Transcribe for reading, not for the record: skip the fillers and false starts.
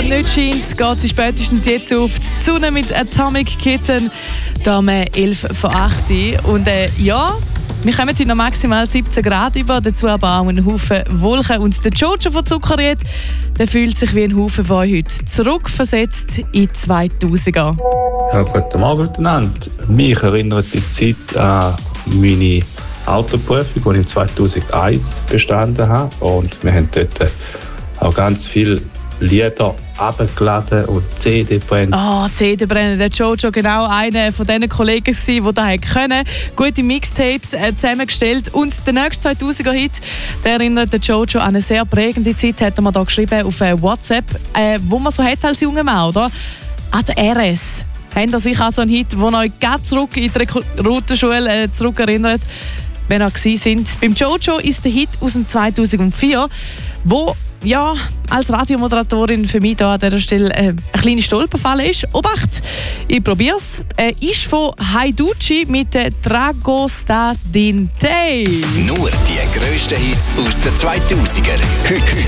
nicht scheint, geht sie spätestens jetzt auf die Sonne mit Atomic Kitten. Da haben wir 11 vor 8 Uhr. Und ja, wir kommen heute noch maximal 17 Grad über, dazu aber auch einen Haufen Wolken. Und der Jojo von Zuckerried, der fühlt sich wie ein Haufen von euch heute zurückversetzt in die 2000er. Ja, guten Morgen miteinander. Mich erinnert die Zeit an meine Autoprüfung, die ich 2001 bestanden habe. Und wir haben dort auch ganz viele Lieder abgeladen und CD brennen. CD brennen. Der Jojo genau einer von diesen Kollegen war, der können. Gute Mixtapes zusammengestellt. Und der nächste 2000er-Hit, der erinnert der Jojo an eine sehr prägende Zeit, hat er mir da geschrieben auf WhatsApp, wo man so hat als junger Mann, oder? An der RS. Haben Sie sich an so einen Hit, der euch ganz zurück in die Rekrutenschule zurückerinnert, wenn ihr sind? Beim Jojo ist der Hit aus dem 2004, wo ja, als Radiomoderatorin für mich da an dieser Stelle ein kleiner Stolperfall ist. Obacht, ich probiere es. Ist von Haiducci mit Dragosta Dinte. Nur die grössten Hits aus den 2000er. Heute